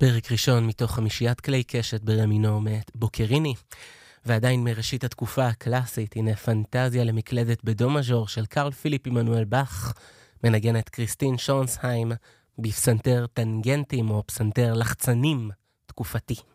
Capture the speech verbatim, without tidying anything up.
פרק ראשון מתוך חמישיית כלי קשת ברמינו מאת בוקריני, ועדיין מראשית התקופה הקלאסית, הנה פנטזיה למקלדת בדו מז'ור של קרל פיליפ עמנואל באך, מנגנת קריסטין שונסהיים בפסנתר טנגנטים או פסנתר לחצנים תקופתי.